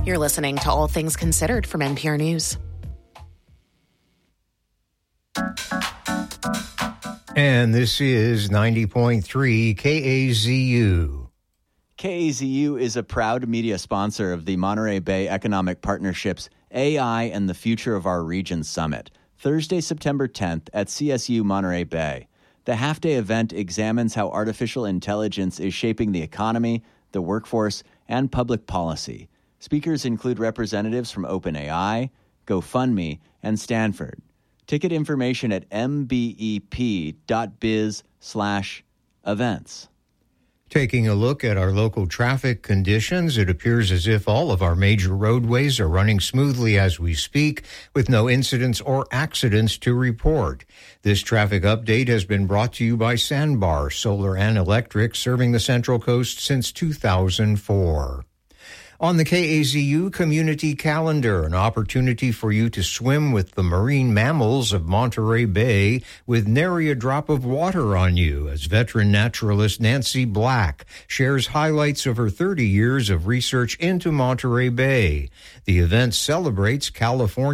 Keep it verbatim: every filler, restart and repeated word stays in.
You're listening to All Things Considered from N P R News. And this is ninety point three K A Z U. K A Z U is a proud media sponsor of the Monterey Bay Economic Partnership's A I and the Future of Our Region Summit, Thursday, September tenth at C S U Monterey Bay. The half-day event examines how artificial intelligence is shaping the economy, the workforce, and public policy. Speakers include representatives from OpenAI, GoFundMe, and Stanford. Ticket information at mbep.biz slash events. Taking a look at our local traffic conditions, it appears as if all of our major roadways are running smoothly as we speak, with no incidents or accidents to report. This traffic update has been brought to you by Sandbar Solar and Electric, serving the Central Coast since two thousand four. On the K A Z U Community Calendar, an opportunity for you to swim with the marine mammals of Monterey Bay with nary a drop of water on you, as veteran naturalist Nancy Black shares highlights of her thirty years of research into Monterey Bay. The event celebrates California